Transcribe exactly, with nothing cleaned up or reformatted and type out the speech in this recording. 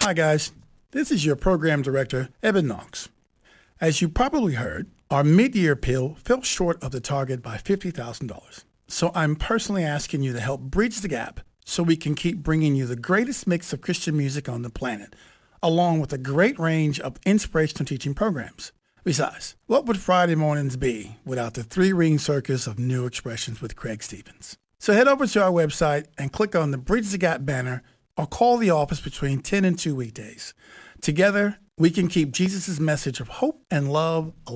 Hi, guys. This is your program director, Eben Knox. As you probably heard, our mid-year appeal fell short of the target by fifty thousand dollars. So I'm personally asking you to help bridge the gap so we can keep bringing you the greatest mix of Christian music on the planet, along with a great range of inspirational teaching programs. Besides, what would Friday mornings be without the three-ring circus of new expressions with Craig Stevens? So head over to our website and click on the Bridge the Gap banner or call the office between ten and two weekdays. Together, we can keep Jesus' message of hope and love alive.